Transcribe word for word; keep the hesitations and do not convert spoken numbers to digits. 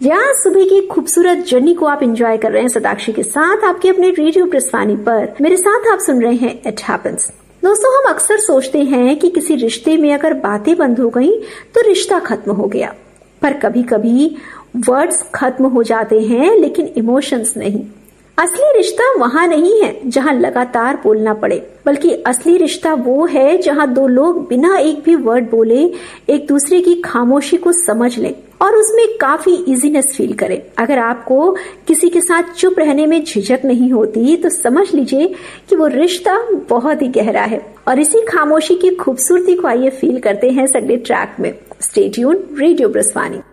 यहाँ सुबह की खूबसूरत जर्नी को आप एंजॉय कर रहे हैं सदाक्षी के साथ आपके अपने रेडियो प्रस्थानी पर। मेरे साथ आप सुन रहे हैं इट हैपेंस। दोस्तों, हम अक्सर सोचते हैं कि किसी रिश्ते में अगर बातें बंद हो गई तो रिश्ता खत्म हो गया, पर कभी कभी वर्ड्स खत्म हो जाते हैं लेकिन इमोशंस नहीं। असली रिश्ता वहां नहीं है जहां लगातार बोलना पड़े, बल्कि असली रिश्ता वो है जहां दो लोग बिना एक भी वर्ड बोले एक दूसरे की खामोशी को समझ लें और उसमें काफी इजीनेस फील करें। अगर आपको किसी के साथ चुप रहने में झिझक नहीं होती तो समझ लीजिए कि वो रिश्ता बहुत ही गहरा है। और इसी खामोशी की खूबसूरती को आइए फील करते हैं अगले ट्रैक में। Stay tuned, radio प्रस्थानी।